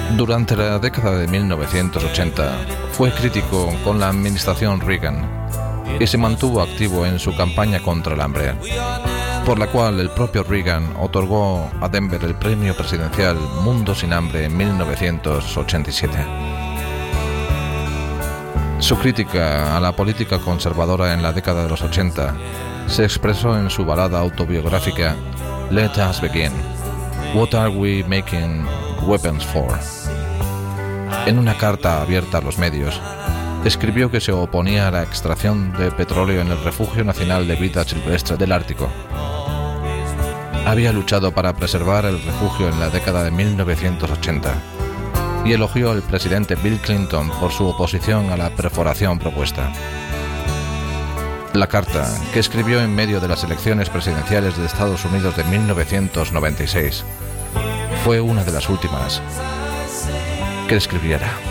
Durante la década de 1980 fue crítico con la administración Reagan y se mantuvo activo en su campaña contra el hambre, por la cual el propio Reagan otorgó a Denver el premio presidencial Mundo sin Hambre en 1987. Su crítica a la política conservadora en la década de los 80 se expresó en su balada autobiográfica Let Us Begin, What Are We Making Weapons For? En una carta abierta a los medios, escribió que se oponía a la extracción de petróleo en el Refugio Nacional de Vida Silvestre del Ártico. Había luchado para preservar el refugio en la década de 1980 y elogió al presidente Bill Clinton por su oposición a la perforación propuesta. La carta, que escribió en medio de las elecciones presidenciales de Estados Unidos de 1996, fue una de las últimas que escribiera.